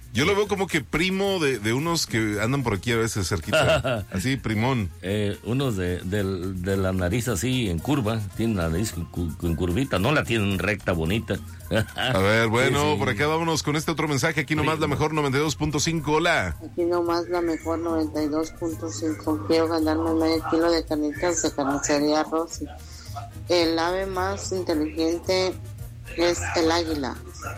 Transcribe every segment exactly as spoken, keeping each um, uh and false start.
Yo lo veo como que primo de, de unos que andan por aquí a veces cerquita. Así, primón. Eh, unos de, de, de la nariz así en curva. Tienen la nariz en curvita. No la tienen recta, bonita. A ver, bueno, sí, sí. por acá vámonos con este otro mensaje. Aquí nomás la mejor noventa y dos punto cinco. Hola. Aquí nomás la mejor noventa y dos punto cinco. Quiero ganarme medio kilo de carnitas de carnicería Rosy. El ave más inteligente es el águila.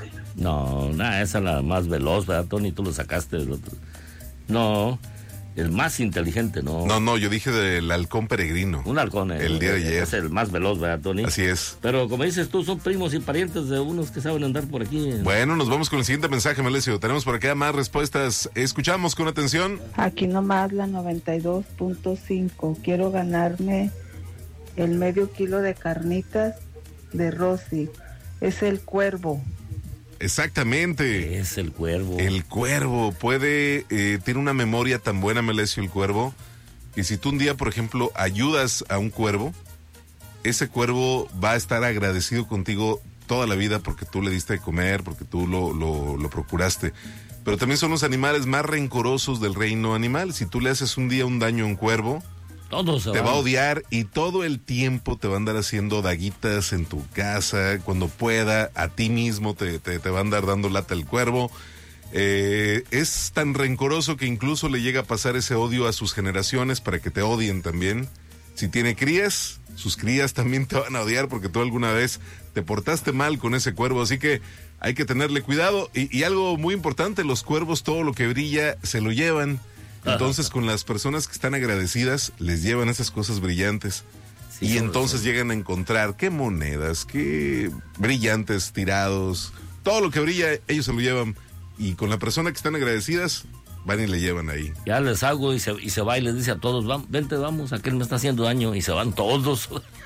No, nada, esa es la más veloz, ¿verdad, Tony? Tú lo sacaste del otro. No, el más inteligente, no. No, no, yo dije del halcón peregrino. Un halcón, eh, el día de ayer. Es el más veloz, ¿verdad, Tony? Así es. Pero como dices tú, son primos y parientes de unos que saben andar por aquí. Bueno, nos vamos con el siguiente mensaje, Melesio. Tenemos por acá más respuestas. Escuchamos con atención. Aquí nomás la noventa y dos punto cinco. Quiero ganarme el medio kilo de carnitas de Rosy. Es el cuervo. Exactamente. Es el cuervo. El cuervo puede, eh, tiene una memoria tan buena, Melesio, el cuervo, que si tú un día, por ejemplo, ayudas a un cuervo, ese cuervo va a estar agradecido contigo toda la vida porque tú le diste de comer, porque tú lo, lo, lo procuraste. Pero también son los animales más rencorosos del reino animal. Si tú le haces un día un daño a un cuervo, Todos te va a odiar y todo el tiempo te va a andar haciendo daguitas en tu casa, cuando pueda, a ti mismo te, te, te va a andar dando lata el cuervo. Eh, es tan rencoroso que incluso le llega a pasar ese odio a sus generaciones para que te odien también. Si tiene crías, sus crías también te van a odiar porque tú alguna vez te portaste mal con ese cuervo, así que hay que tenerle cuidado. Y, y algo muy importante, los cuervos todo lo que brilla se lo llevan. Entonces, con las personas que están agradecidas, les llevan esas cosas brillantes. Sí, y entonces son. Llegan a encontrar qué monedas, qué brillantes tirados. Todo lo que brilla, ellos se lo llevan. Y con la persona que están agradecidas, van y le llevan ahí. Ya les hago y se, y se va y les dice a todos, vamos, vente, vamos, aquel me está haciendo daño. Y se van todos.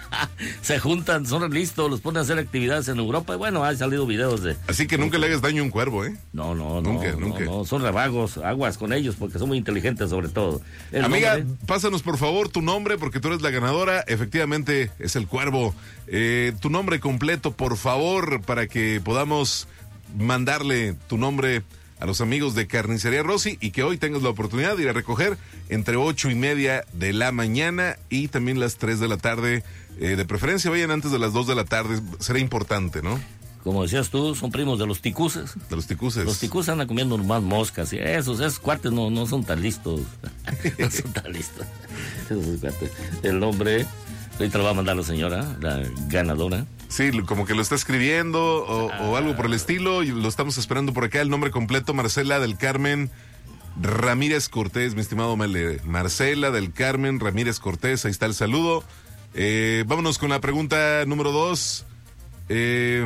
Se juntan, son listos, los ponen a hacer actividades en Europa. Y bueno, han salido videos de... Así que nunca le hagas daño a un cuervo, ¿eh? No, no, no. Nunca, no, nunca. No, son rebagos, aguas con ellos porque son muy inteligentes sobre todo. El Amiga, nombre... pásanos por favor tu nombre porque tú eres la ganadora. Efectivamente, es el cuervo. Eh, tu nombre completo, por favor, para que podamos mandarle tu nombre a los amigos de Carnicería Rosy y que hoy tengas la oportunidad de ir a recoger entre ocho y media de la mañana y también las tres de la tarde. Eh, de preferencia vayan antes de las dos de la tarde, será importante, ¿no? Como decías tú, son primos de los ticuces. De los ticuces. Los ticuces andan comiendo más moscas y esos, esos cuates no, no son tan listos. No son tan listos. Esos cuates. El nombre, ahorita lo va a mandar la señora, la ganadora. Sí, como que lo está escribiendo o, ah. o algo por el estilo y lo estamos esperando por acá. El nombre completo, Marcela del Carmen Ramírez Cortés, mi estimado Mele. Marcela del Carmen Ramírez Cortés, ahí está el saludo. Eh, vámonos con la pregunta número dos. Eh,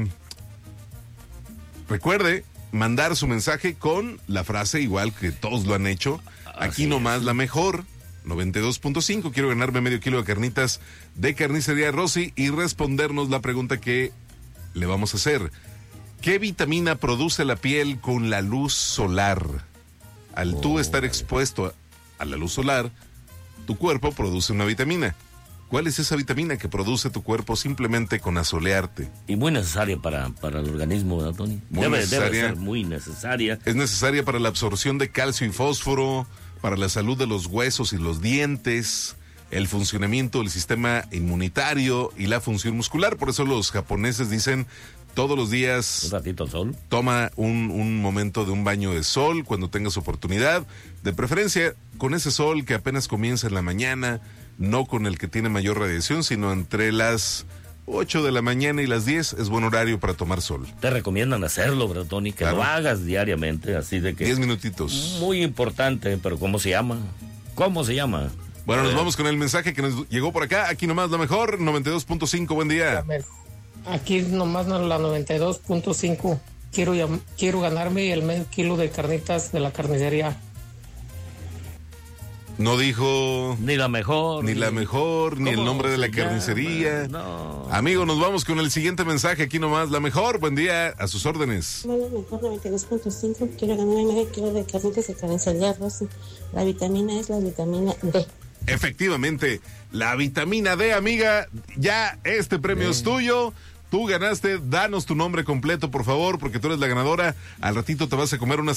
recuerde mandar su mensaje con la frase igual que todos lo han hecho. Aquí Así nomás es. La mejor. noventa y dos punto cinco, quiero ganarme medio kilo de carnitas de Carnicería Rosy y respondernos la pregunta que le vamos a hacer. ¿Qué vitamina produce la piel con la luz solar? Al oh. tú estar expuesto a, a la luz solar, tu cuerpo produce una vitamina. ¿Cuál es esa vitamina que produce tu cuerpo simplemente con asolearte? Y muy necesaria para, para el organismo, ¿verdad, Tony? Muy debe, necesaria. Debe ser muy necesaria. Es necesaria para la absorción de calcio y fósforo, para la salud de los huesos y los dientes, el funcionamiento del sistema inmunitario y la función muscular. Por eso los japoneses dicen todos los días... Un ratito al sol. Toma un, un momento de un baño de sol cuando tengas oportunidad. De preferencia con ese sol que apenas comienza en la mañana, no con el que tiene mayor radiación, sino entre las ocho de la mañana y las diez es buen horario para tomar sol. Te recomiendan hacerlo, ¿verdad, Tony? Que claro. Lo hagas diariamente, así de que... diez minutitos. Muy importante, pero ¿cómo se llama? ¿Cómo se llama? Bueno, nos vamos con el mensaje que nos llegó por acá. Aquí nomás la mejor, noventa y dos punto cinco, buen día. Aquí nomás la noventa y dos punto cinco. Quiero, quiero ganarme el medio kilo de carnitas de la carnicería. No dijo... Ni la mejor. Ni, ni la mejor, ni el nombre de la carnicería. No. Amigo, nos vamos con el siguiente mensaje. Aquí nomás, la mejor. Buen día, a sus órdenes. Bueno, mejor noventa y dos punto cinco. Quiero ganarme medio kilo de carnitas de carnicería Rosy. La vitamina es la vitamina D. Efectivamente, la vitamina D, amiga. Ya este premio sí. es tuyo. Tú ganaste, danos tu nombre completo, por favor, porque tú eres la ganadora. Al ratito te vas a comer una